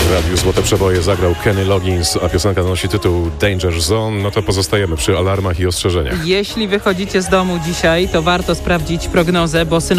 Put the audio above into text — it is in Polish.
W Radiu Złote Przeboje zagrał Kenny Loggins, a piosenka nosi tytuł Danger Zone. No to pozostajemy przy alarmach i ostrzeżeniach. Jeśli wychodzicie z domu dzisiaj, to warto sprawdzić prognozę, bo